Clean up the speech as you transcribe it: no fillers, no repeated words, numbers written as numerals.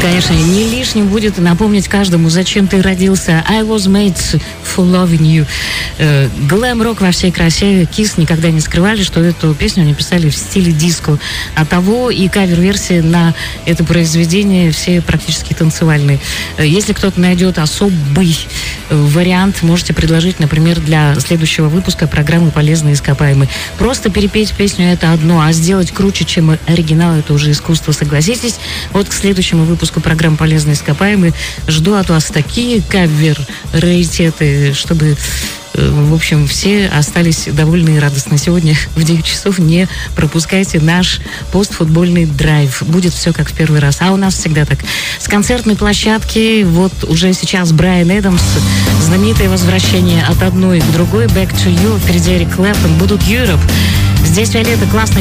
Конечно, не лишним будет напомнить каждому, зачем ты родился. I was made for loving you. Глэм-рок во всей красе. Kiss никогда не скрывали, что эту песню они писали в стиле диско. А того и кавер-версии на это произведение все практически танцевальные. Если кто-то найдет особый вариант, можете предложить, например, для следующего выпуска программы «Полезные ископаемые». Просто перепеть песню — это одно, а сделать круче, чем оригинал — это уже искусство, согласитесь. Вот к следующему выпуску программы «Полезные ископаемые» жду от вас такие кавер-раритеты, чтобы, в общем, все остались довольны и радостны. Сегодня в 9 часов не пропускайте наш постфутбольный драйв. Будет все как в первый раз. А у нас всегда так. С концертной площадки вот уже сейчас Брайан Эдамс. Знаменитое возвращение от одной к другой. Back to You. Впереди Эрик Клэптон. Будут Europe. Здесь Виолетта. Классный